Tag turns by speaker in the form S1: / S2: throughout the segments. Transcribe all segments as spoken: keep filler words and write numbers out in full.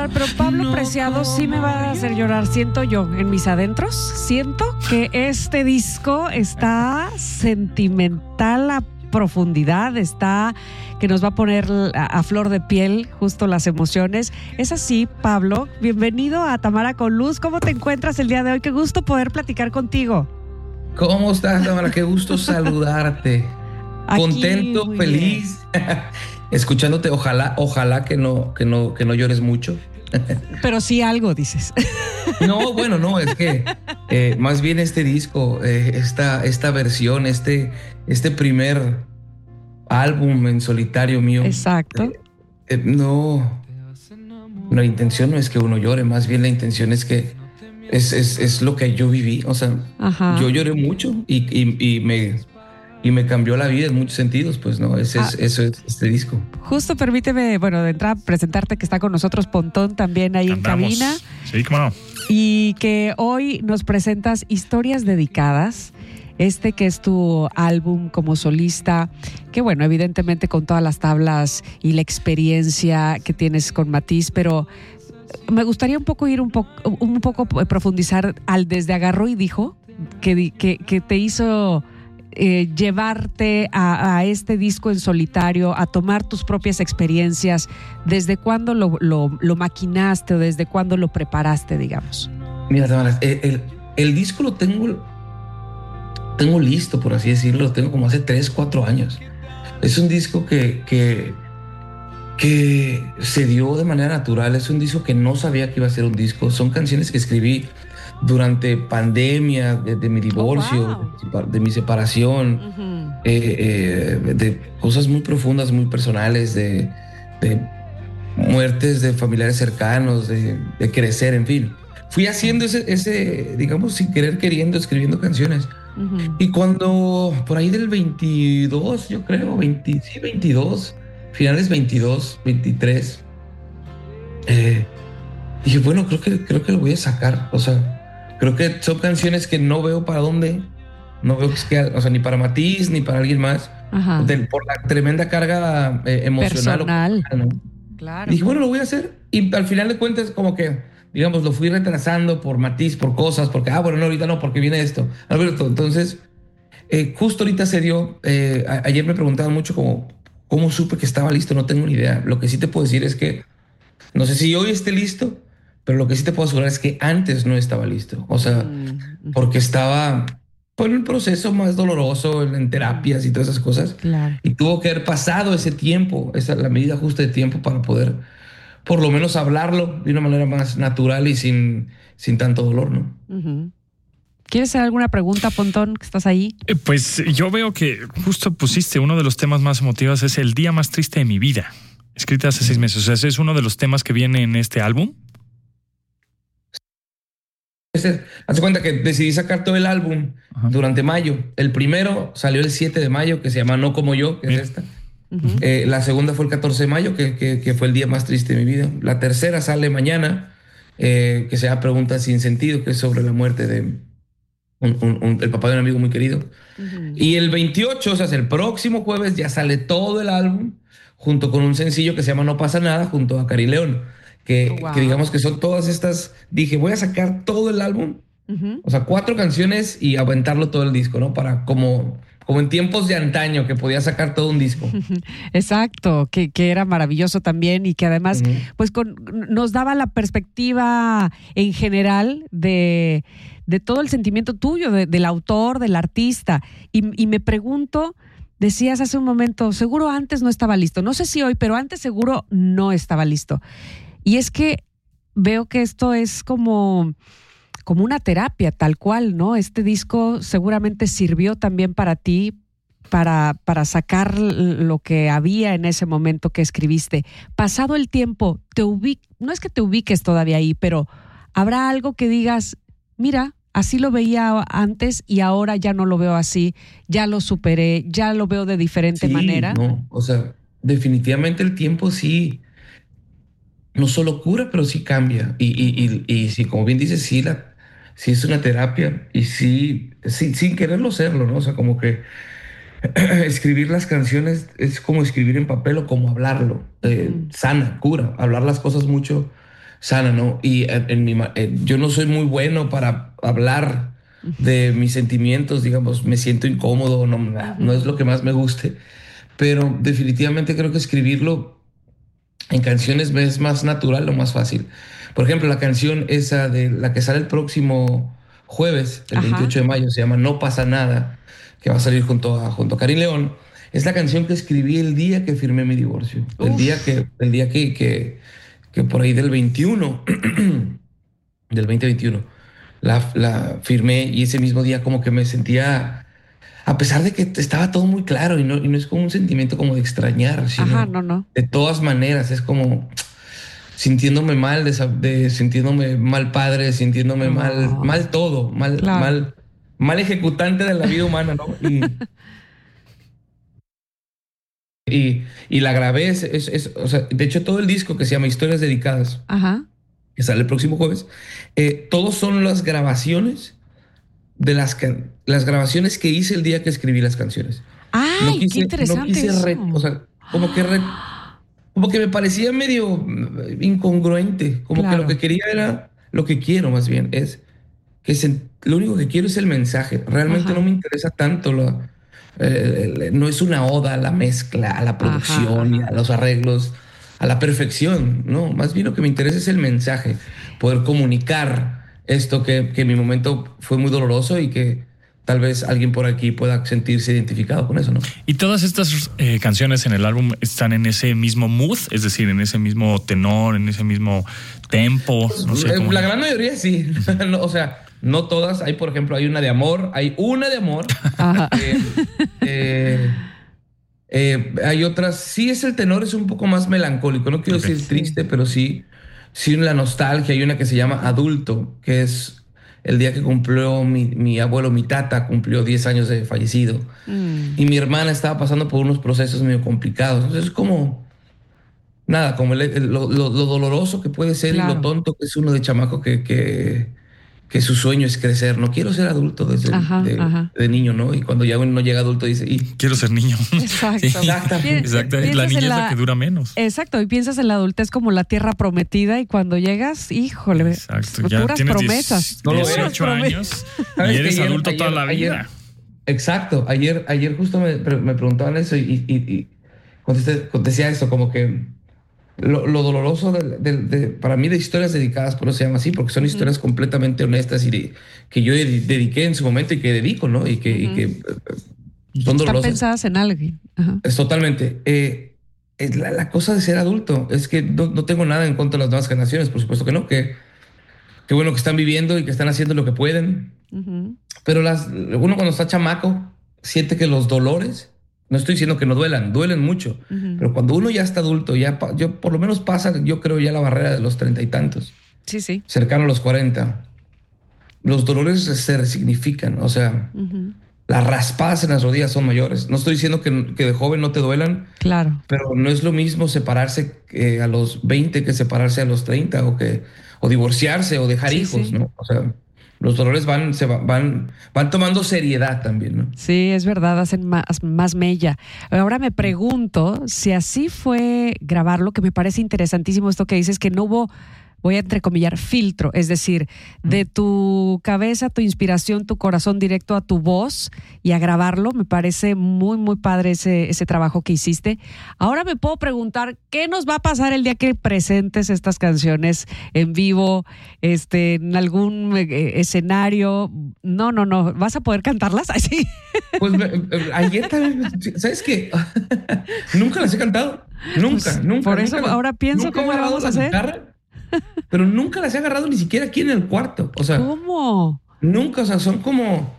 S1: llorar, pero Pablo Preciado sí me va a hacer llorar, siento yo, en mis adentros. Siento que este disco está sentimental a profundidad, está que nos va a poner a, a flor de piel justo las emociones. Es así, Pablo. Bienvenido a Tamara con Luz. ¿Cómo te encuentras el día de hoy? Qué gusto poder platicar contigo.
S2: ¿Cómo estás, Tamara? Qué gusto saludarte. Aquí, contento, feliz, escuchándote. Ojalá, ojalá que no, que no, que no llores mucho.
S1: Pero sí algo, dices.
S2: No, bueno, no, es que eh, más bien este disco, eh, esta, esta versión, este, este primer álbum en solitario mío.
S1: Exacto.
S2: Eh, eh, no, la intención no es que uno llore, más bien la intención es que es, es, es lo que yo viví. O sea, Ajá. yo lloré mucho y, y, y me... y me cambió la vida en muchos sentidos, pues, ¿no? Ese es, ah, eso es este disco.
S1: Justo permíteme, bueno, de entrada presentarte que está con nosotros Pontón también ahí Andamos. en cabina.
S3: Sí, cómo no.
S1: Y que hoy nos presentas Historias Dedicadas, este que es tu álbum como solista, que bueno, evidentemente con todas las tablas y la experiencia que tienes con Matiz, pero me gustaría un poco ir un poco, un poco profundizar al desde Agarró y Dijo, que, que, que te hizo... Eh, llevarte a, a este disco en solitario, a tomar tus propias experiencias. ¿Desde cuándo lo, lo, lo maquinaste o desde cuándo lo preparaste, digamos?
S2: Mira, Tamara, el, el, el disco lo tengo, tengo listo, por así decirlo, lo tengo como hace tres, cuatro años. Es un disco que, que, que se dio de manera natural, es un disco que no sabía que iba a ser un disco, son canciones que escribí durante pandemia, de, de mi divorcio, oh, wow. de, de mi separación, uh-huh. eh, eh, de cosas muy profundas, muy personales, de, de muertes de familiares cercanos, de, de crecer, en fin. Fui haciendo ese, ese, digamos, sin querer queriendo, escribiendo canciones. Uh-huh. Y cuando, por ahí del veintidós, yo creo, veinte, sí, veintidós, finales veintidós, veintitrés, eh, dije, bueno, creo que, creo que lo voy a sacar, o sea, creo que son canciones que no veo para dónde, no veo que, o sea, ni para Matiz, ni para alguien más, de, por la tremenda carga eh, emocional.
S1: Personal.
S2: O, ¿no?
S1: Claro.
S2: Y dije, bueno, lo voy a hacer. Y al final de cuentas, como que, digamos, lo fui retrasando por Matiz, por cosas, porque, ah, bueno, no, ahorita no, porque viene esto. Alberto, entonces, eh, justo ahorita se dio, eh, a, ayer me preguntaban mucho como, ¿cómo supe que estaba listo? No tengo ni idea. Lo que sí te puedo decir es que, no sé si hoy esté listo, pero lo que sí te puedo asegurar es que antes no estaba listo. O sea, mm. porque estaba por el proceso más doloroso en terapias y todas esas cosas.
S1: Claro.
S2: Y tuvo que haber pasado ese tiempo, esa la medida justa de tiempo para poder por lo menos hablarlo de una manera más natural y sin, sin tanto dolor, ¿no?
S1: Uh-huh. ¿Quieres hacer alguna pregunta, Pontón, que estás ahí?
S3: Eh, pues yo veo que justo pusiste uno de los temas más emotivos, es El día más triste de mi vida, escrita hace seis meses. O sea, ese es uno de los temas que viene en este álbum.
S2: Haz cuenta que decidí sacar todo el álbum Ajá. durante mayo. El primero salió el siete de mayo, que se llama No Como Yo, que Bien. es esta. Uh-huh. Eh, la segunda fue el catorce de mayo, que, que, que fue el día más triste de mi vida. La tercera sale mañana, eh, que se llama Preguntas sin sentido, que es sobre la muerte de un, un, un, el papá de un amigo muy querido. Uh-huh. Y el veintiocho, o sea, el próximo jueves, ya sale todo el álbum, junto con un sencillo que se llama No Pasa Nada, junto a Cari León. Que, oh, wow. que digamos que son todas estas, dije, voy a sacar todo el álbum, uh-huh. o sea, cuatro canciones y aventarlo todo el disco, ¿no? Para como, como en tiempos de antaño, que podía sacar todo un disco.
S1: Exacto, que, que era maravilloso también y que además, uh-huh. pues con, nos daba la perspectiva en general de, de todo el sentimiento tuyo, de, del autor, del artista. Y, y me pregunto, decías hace un momento, seguro antes no estaba listo. No sé si hoy, pero antes seguro no estaba listo. Y es que veo que esto es como, como una terapia tal cual, ¿no? Este disco seguramente sirvió también para ti, para, para sacar lo que había en ese momento que escribiste. Pasado el tiempo, te ubic- no es que te ubiques todavía ahí, pero ¿habrá algo que digas, mira, así lo veía antes y ahora ya no lo veo así, ya lo superé, ya lo veo de diferente
S2: sí,
S1: manera?
S2: No, o sea, definitivamente el tiempo sí... no solo cura, pero sí cambia. Y, y, y, y sí, como bien dices, sí, la, sí es una terapia y sí, sí, sin quererlo serlo, ¿no? O sea, como que escribir las canciones es como escribir en papel o como hablarlo. Eh, mm. Sana, cura. Hablar las cosas mucho sana, ¿no? Y en, en mi, eh, yo no soy muy bueno para hablar de mis sentimientos, digamos, me siento incómodo, no, no es lo que más me guste, pero definitivamente creo que escribirlo en canciones es más natural o más fácil. Por ejemplo, la canción esa de la que sale el próximo jueves, el
S1: Ajá.
S2: veintiocho de mayo, se llama No pasa nada, que va a salir junto a, junto a Karin León. Es la canción que escribí el día que firmé mi divorcio. El
S1: Uf.
S2: día que, el día que, que, que por ahí del veintiuno, del veinte veintiuno, la, la firmé y ese mismo día como que me sentía, a pesar de que estaba todo muy claro y no, y no es como un sentimiento como de extrañar, sino
S1: Ajá, no, no.
S2: de todas maneras es como sintiéndome mal, de, de sintiéndome mal padre, sintiéndome
S1: Oh.
S2: mal, mal todo, mal,
S1: Claro.
S2: mal, mal ejecutante de la vida humana, ¿no? Y, y, y la grabé, es, es, es, o sea, de hecho todo el disco que se llama Historias Dedicadas,
S1: Ajá.
S2: que sale el próximo jueves, eh, todos son las grabaciones de las, can las grabaciones que hice el día que escribí las canciones.
S1: Ay,
S2: no quise,
S1: qué interesante
S2: no quise
S1: eso.
S2: re, o sea, como que re, como que me parecía medio incongruente, como
S1: Claro.
S2: que lo que quería era, lo que quiero más bien, es que se, lo único que quiero es el mensaje. Realmente
S1: Ajá.
S2: no me interesa tanto, lo, eh, no es una oda a la mezcla, a la producción,
S1: Ajá,
S2: y a los arreglos, a la perfección, no, más bien lo que me interesa es el mensaje, poder comunicar esto que, que en mi momento fue muy doloroso y que tal vez alguien por aquí pueda sentirse identificado con eso, ¿no?
S3: ¿Y todas estas eh, canciones en el álbum están en ese mismo mood? Es decir, en ese mismo tenor, en ese mismo tempo. No sé cómo.
S2: La gran mayoría sí. No, o sea, no todas. Hay, por ejemplo, hay una de amor. Hay una de amor.
S1: Ajá.
S2: Eh, eh, eh, hay otras. Sí, es el tenor, es un poco más melancólico. No quiero
S3: Ok.
S2: decir triste, pero sí, sí la nostalgia. Hay una que se llama Adulto, que es el día que cumplió mi, mi abuelo, mi tata, cumplió diez años de fallecido.
S1: Mm.
S2: Y mi hermana estaba pasando por unos procesos medio complicados. Entonces es como, nada, como el- el- lo, lo- lo doloroso que puede ser y
S1: Claro.
S2: lo tonto que es uno de chamaco que, que, que su sueño es crecer. No quiero ser adulto desde
S1: Ajá,
S2: de,
S1: ajá.
S2: de niño, ¿no? Y cuando ya uno llega adulto dice, y
S3: Quiero ser niño.
S1: Exacto.
S3: Sí.
S2: Exactamente.
S3: Exacto.
S1: Piensas
S3: La
S1: en
S3: niñez es
S1: la-
S3: la que dura menos.
S1: Exacto, y piensas en la adultez como la tierra prometida y cuando llegas, híjole,
S3: Exacto.
S1: pues,
S3: Ya
S1: puras
S3: tienes
S1: promesas.
S2: No lo
S3: dieciocho
S1: Puras promesas.
S3: años
S2: ¿Sabes
S3: y
S2: que
S3: eres
S2: ayer-
S3: adulto
S2: ayer-
S3: toda la
S2: ayer-
S3: vida.
S2: Exacto. Ayer, ayer justo me, pre- me preguntaban eso y, y, y contesté, decía eso, como que lo, lo doloroso de, de- de- para mí de historias dedicadas, por eso se llama así, porque son historias completamente honestas y de- que yo de- dediqué en su momento y que dedico, ¿no? Y que, y que eh, son
S1: Están
S2: dolorosas.
S1: pensadas en alguien. Ajá.
S2: Es totalmente. Eh, es la, la cosa de ser adulto es que no, no tengo nada en contra de las nuevas generaciones, por supuesto que no, que, que bueno que están viviendo y que están haciendo lo que pueden,
S1: Ujú.
S2: pero las, uno cuando está chamaco siente que los dolores, no estoy diciendo que no duelan, duelen mucho,
S1: Ujú.
S2: pero cuando uno ya está adulto, ya pa- yo por lo menos pasa, yo creo ya la barrera de los treinta y tantos,
S1: Sí, sí.
S2: cercano a los cuarenta, los dolores se resignifican, o sea,
S1: Ujú.
S2: las raspadas en las rodillas son mayores. No estoy diciendo que, que de joven no te duelan,
S1: Claro.
S2: pero no es lo mismo separarse eh, a los veinte que separarse a los treinta o que o divorciarse o dejar
S1: Sí,
S2: hijos,
S1: sí.
S2: ¿no? O sea, los dolores van se va- van van tomando seriedad también, ¿no?
S1: Sí, es verdad, hacen más, más mella. Ahora me pregunto si así fue grabarlo, que me parece interesantísimo esto que dices, que no hubo, voy a entrecomillar, filtro, es decir, de tu cabeza, tu inspiración, tu corazón directo a tu voz y a grabarlo. Me parece muy, muy padre ese, ese trabajo que hiciste. Ahora me puedo preguntar, ¿qué nos va a pasar el día que presentes estas canciones en vivo, este, en algún eh, escenario? No, no, no, ¿vas a poder cantarlas? Así.
S2: Pues me- eh, ayer también, ¿sabes qué? Nunca las he cantado. Nunca,
S1: Pues,
S2: nunca.
S1: por eso
S2: nunca-
S1: ahora pienso
S2: nunca he
S1: cómo le
S2: agarrado
S1: vamos a
S2: la
S1: hacer.
S2: guitarra, pero nunca las he agarrado ni siquiera aquí en el cuarto. O sea,
S1: ¿Cómo?
S2: nunca, o sea, son como,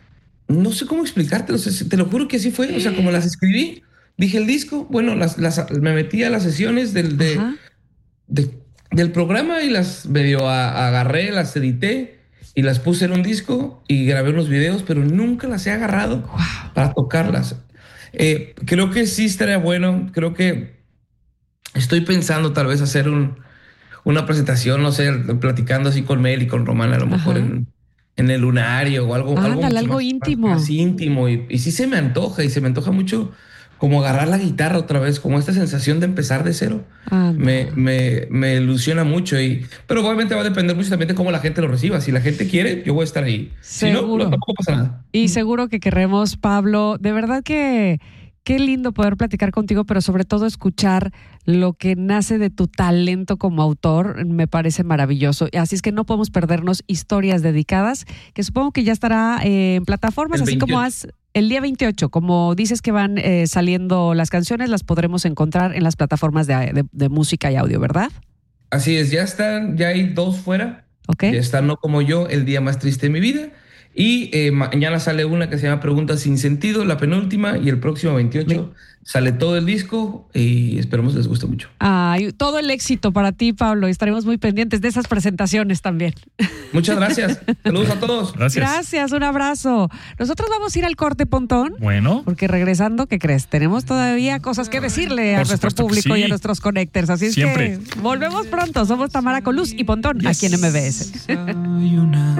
S2: no sé cómo explicártelo, o sea, te lo juro que así fue, o sea, como las escribí, dije el disco, bueno, las, las, me metí a las sesiones del, de,
S1: Ajá.
S2: de- del programa y las medio a- agarré, las edité y las puse en un disco y grabé unos videos, pero nunca las he agarrado
S1: Wow.
S2: para tocarlas. Eh, creo que sí estaría bueno, creo que estoy pensando tal vez hacer un, una presentación, no sé, platicando así con Mel y con Román, a lo mejor
S1: Ajá.
S2: en, en el lunario o algo, algo,
S1: Ándale,
S2: mucho
S1: algo
S2: más,
S1: íntimo.
S2: más íntimo. Y, y sí se me antoja, y se me antoja mucho como agarrar la guitarra otra vez, como esta sensación de empezar de cero.
S1: Ah, no.
S2: me, me, me ilusiona mucho. Y, pero obviamente va a depender mucho también de cómo la gente lo reciba. Si la gente quiere, yo voy a estar ahí.
S1: Seguro.
S2: Si no, no, tampoco pasa nada.
S1: Y seguro que querremos, Pablo. De verdad que qué lindo poder platicar contigo, pero sobre todo escuchar lo que nace de tu talento como autor. Me parece maravilloso. Así es que no podemos perdernos historias dedicadas, que supongo que ya estará eh, en plataformas,
S2: El
S1: así
S2: veintiocho.
S1: como has... El día veintiocho, como dices que van eh, saliendo las canciones, las podremos encontrar en las plataformas de, de, de música y audio, ¿verdad?
S2: Así es, ya están, ya hay dos fuera.
S1: Ok.
S2: Ya está No Como Yo, El Día Más Triste de Mi Vida. Y eh, mañana sale una que se llama Preguntas Sin Sentido, la penúltima. Y el próximo veintiocho sale todo el disco y esperemos les guste mucho.
S1: Ay, todo el éxito para ti, Pablo. Estaremos muy pendientes de esas presentaciones también.
S2: Muchas gracias. Saludos a todos.
S3: Gracias.
S1: Gracias, un abrazo. Nosotros vamos a ir al corte, Pontón.
S3: Bueno.
S1: Porque regresando, ¿qué crees? Tenemos todavía cosas que decirle a
S3: Por
S1: nuestro
S3: supuesto que
S1: público
S3: sí.
S1: y a nuestros connectors. Así es
S3: Siempre.
S1: que volvemos pronto. Somos Tamara Coluz y Pontón
S3: Yes.
S1: aquí en M B S.